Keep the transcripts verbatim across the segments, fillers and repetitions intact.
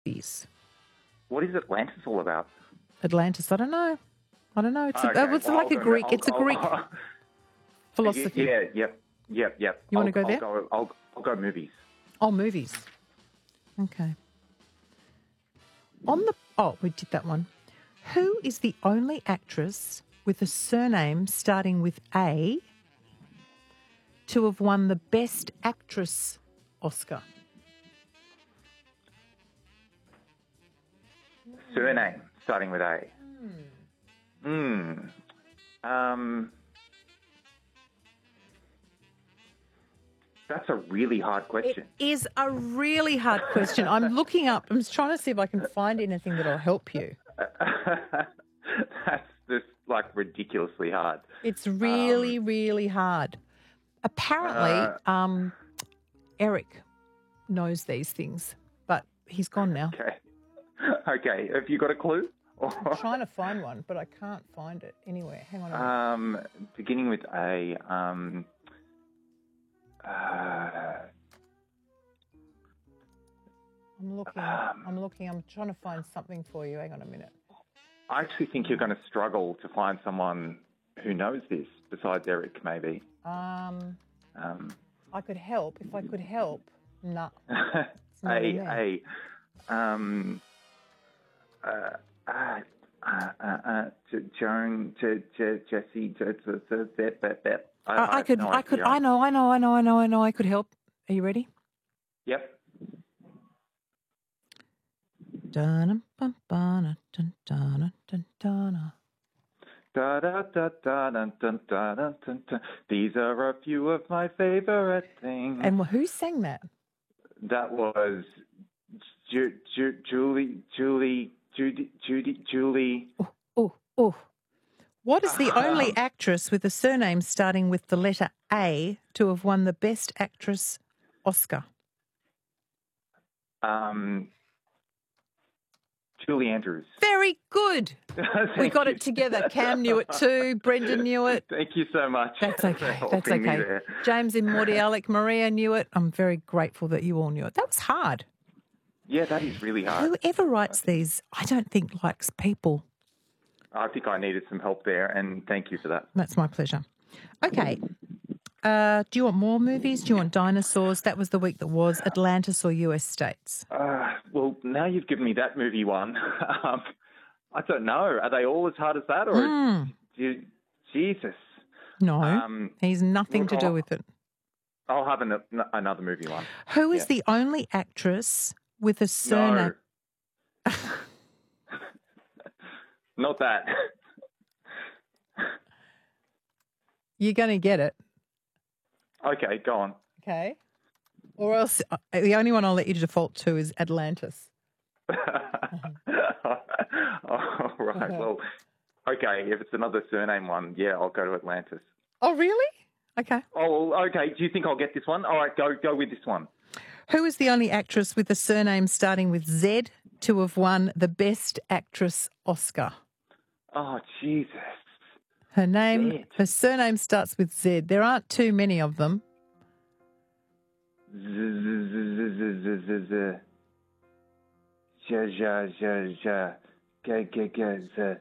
movies. What is Atlantis all about? Atlantis, I don't know. I don't know. It's, Okay, a, it's well, like I'll a go- Greek. I'll- it's a I'll- Greek I'll- philosophy. Yeah, yep, yep, yep. You wanna I'll- go I'll there? Go, I'll, I'll go movies. Oh, movies. Okay. On the oh, we did that one. Who is the only actress with a surname starting with A to have won the Best Actress Oscar? Surname starting with A. Hmm. Um. That's a really hard question. It is a really hard question. I'm looking up. I'm just trying to see if I can find anything that'll help you. That's just like ridiculously hard. It's really, Um, really hard. Apparently, Uh, um, Eric knows these things, but he's gone now. Okay. Okay. Have you got a clue? I'm trying to find one, but I can't find it anywhere. Hang on a minute. um, beginning with A. Um. Uh, I'm looking. um, I'm looking. I'm trying to find something for you. Hang on a minute. I actually think you're going to struggle to find someone who knows this besides Eric, maybe. Um, Um, I could help if I could help. No. It's not in A. there. A. Um. Uh. Uh. Uh. Uh. uh J- Joan. J- J- Jesse. J- J- J- That. That. That. I, I have could. no I could. idea. I know. I know. I know. I know. I know. I could help. Are you ready? Yep. Dun dun dun dun dun dun dun. Da da da da dun, dun, da, dun, dun, dun. These are a few of my favorite things. And who sang that? That was Ju- Ju- Julie, Julie, Judy, Judy, Julie. Oh, oh, oh. What is the only actress with a surname starting with the letter A to have won the Best Actress Oscar? Um, Julie Andrews. Very good. We Thank got you. it together. Cam knew it too. Brendan knew it. Thank you so much. That's for okay. That's helping me okay. there. James in Mordialec, Maria knew it. I'm very grateful that you all knew it. That was hard. Yeah, that is really hard. Whoever writes these, I don't think likes people. I think I needed some help there, and thank you for that. That's my pleasure. Okay. Uh, do you want more movies? Do you want dinosaurs? That was the week that was. Atlantis or U S states? Uh, well, now you've given me that movie one. um, I don't know. Are they all as hard as that, or Mm. do you, Jesus? No, Um, he's nothing look, to do I'll- with it. I'll have an, another movie one. Who is yeah. the only actress with a surname? No. Not that. You're going to get it. Okay, go on. Okay. Or else, uh, the only one I'll let you default to is Atlantis. All right. Well, okay. If it's another surname one, yeah, I'll go to Atlantis. Oh, really? Okay. Oh, well, okay. Do you think I'll get this one? All right, go go with this one. Who is the only actress with a surname starting with Z to have won the Best Actress Oscar? Oh, Jesus. Her name, Z. her surname starts with Z. There aren't too many of them. Z z z z z z z. Ja ja ja ja. Ga ga ga z.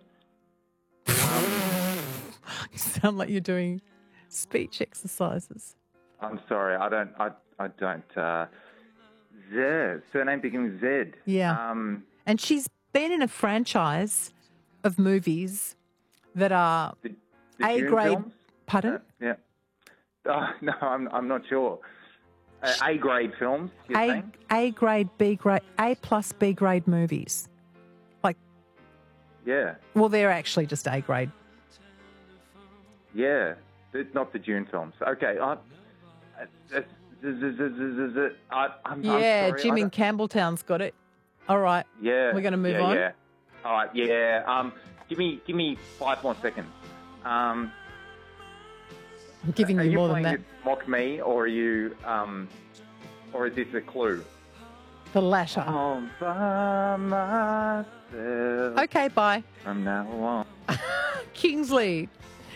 You sound like you're doing speech exercises. I'm sorry. I don't. I I don't. Uh, Z. Surname begins with Z. Yeah. Um. And she's been in a franchise of movies that are The, the A Dune grade. films? Pardon? Uh, yeah. Oh, no, I'm I'm not sure. Uh, A grade films. You're A saying? A grade, B grade, A plus B grade movies. Like, Yeah. well, they're actually just A grade. Yeah. It's not the Dune films. Okay. I, uh, z- z- z- z- z- z- I, I'm, Yeah, I'm sorry, Jim I in don't- Campbelltown's got it. All right. Yeah. We're gonna move yeah, on? Yeah. All right. Yeah. Um. Give me give me five more seconds. Um. I'm giving Are you you more than playing that. this mock me, or are you um, or is this a clue? The latter. All by myself Okay, bye. from now on. Kingsley.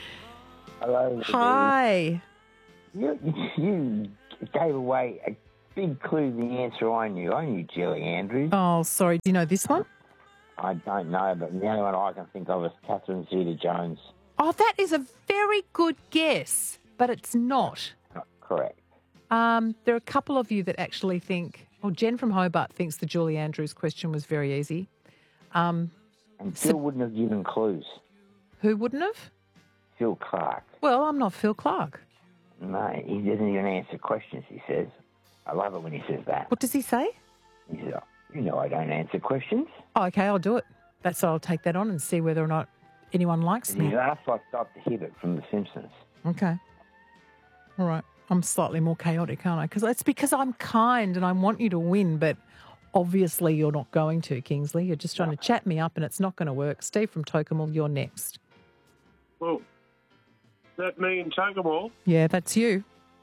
Hello. Hi. You, you gave away a big clue the answer I knew. I knew Julie Andrews. Oh, sorry. Do you know this one? I don't know, but the only one I can think of is Catherine Zeta-Jones. Oh, that is a very good guess, but it's not. Not correct. Um, there are a couple of you that actually think, well, Jen from Hobart thinks the Julie Andrews question was very easy. Um, and Phil so, wouldn't have given clues. Who wouldn't have? Phil Clark. Well, I'm not Phil Clark. No, he doesn't even answer questions, he says. I love it when he says that. What does he say? He says, you know I don't answer questions. Oh, okay, I'll do it. That's I'll take that on and see whether or not anyone likes and me. He's asked like Doctor Hibbert from The Simpsons. Okay. All right. I'm slightly more chaotic, aren't I? Because it's because I'm kind and I want you to win, but obviously you're not going to, Kingsley. You're just trying to chat me up and it's not going to work. Steve from Tocumwal, you're next. Well, that me in Tocumwal? Yeah, that's you.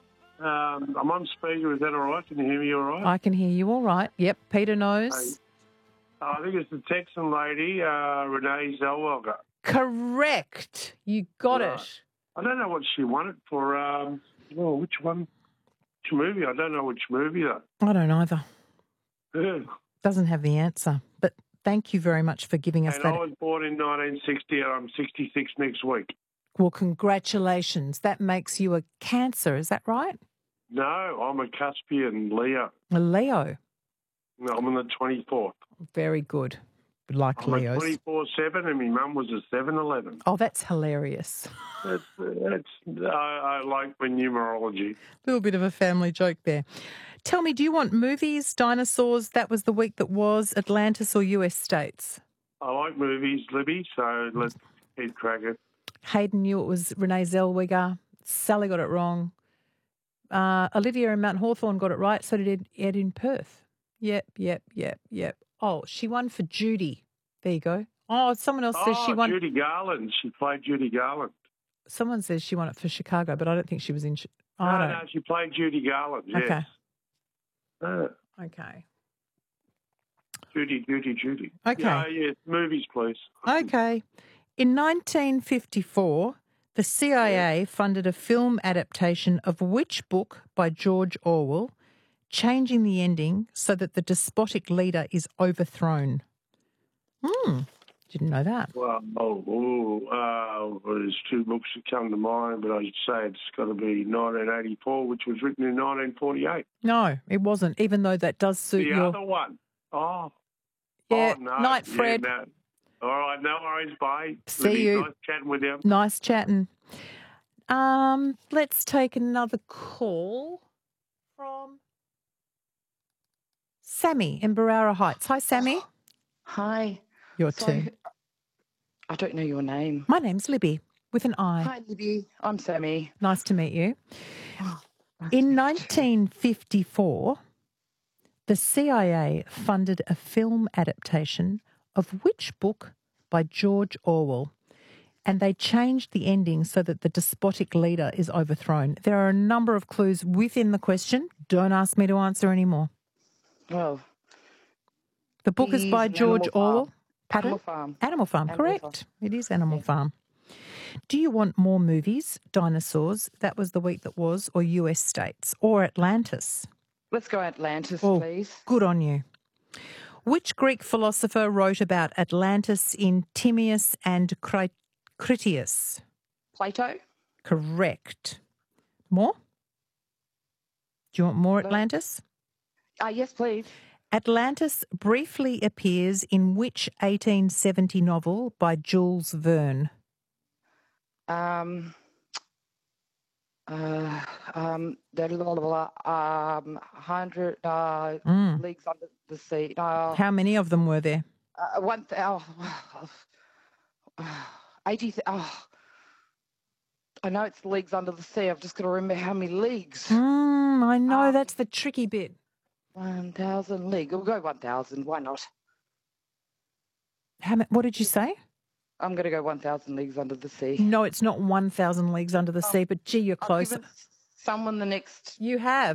Um, I'm on speaker. Is that all right? Can you hear me all right? I can hear you all right. Yep, Peter knows. Hey, I think it's the Texan lady, uh, Renee Zellweger. Correct. You got right. it. I don't know what she won it for. Um, oh, which one? Which movie? I don't know which movie, though. I don't either. Yeah. Doesn't have the answer. But thank you very much for giving us and that. I was born in nineteen sixty and I'm sixty-six next week. Well, congratulations. That makes you a Cancer, is that right? No, I'm a Caspian Leo. A Leo? No, I'm on the twenty-fourth. Very good. Like I'm Leos. twenty-four seven and my mum was a seven eleven. Oh, that's hilarious. That's, that's, I, I like my numerology. A little bit of a family joke there. Tell me, do you want movies, dinosaurs, that was the week that was, Atlantis or U S states? I like movies, Libby, so let's keep cracking. Hayden knew it was Renee Zellweger. Sally got it wrong. Uh, Olivia in Mount Hawthorn got it right. So did Ed in Perth. Yep, yep, yep, yep. Oh, she won for Judy. There you go. Oh, someone else says oh, she won. Judy Garland. She played Judy Garland. Someone says she won it for Chicago, but I don't think she was in. Oh, no, I don't. no, she played Judy Garland. Yes. Okay. Uh, okay. Judy, Judy, Judy. Okay. Yeah, yeah, movies, please. Okay. In nineteen fifty-four, the C I A funded a film adaptation of which book by George Orwell, changing the ending so that the despotic leader is overthrown? Hmm. Didn't know that. Well, oh, oh uh, there's two books that come to mind, but I'd say it's got to be nineteen eighty-four, which was written in nineteen forty-eight. No, it wasn't, even though that does suit the your... other one. Oh. Yeah, oh, no. night, Fred. Yeah, no. All right, no worries, bye. See Libby, you. Nice chatting with you. Nice chatting. Um, let's take another call from Sammy in Barara Heights. Hi, Sammy. Hi. You're so, two. I don't know your name. My name's Libby, with an I. Hi, Libby. I'm Sammy. Nice to meet you. Oh, nice in to nineteen fifty-four, the C I A funded a film adaptation of which book by George Orwell? And they changed the ending so that the despotic leader is overthrown. There are a number of clues within the question. Don't ask me to answer anymore. Well, the book is by George Orwell. Pardon? Animal Farm. Animal Farm, Animal correct. Farm. It is Animal Yeah. Farm. Do you want more movies, dinosaurs, that was the week that was, or U S states, or Atlantis? Let's go Atlantis, Oh, please. good on you. Which Greek philosopher wrote about Atlantis in Timaeus and Cri- Critias? Plato. Correct. More? Do you want more No. Atlantis? Ah, yes, please. Atlantis briefly appears in which eighteen seventy novel by Jules Verne? Um, uh, um, the blah, blah, blah, um, hundred uh, Mm. leagues under the sea. Uh, How many of them were there? uh, one. Th- oh, eighty. Th- oh, I know it's leagues under the sea. I've just got to remember how many leagues. Mm, I know, Um, that's the tricky bit. One thousand league. We'll go one thousand. Why not? How, ma- what did you say? I'm going to go one thousand leagues under the sea. No, it's not one thousand leagues under the sea, but gee, you're I've close. given someone the next. You have.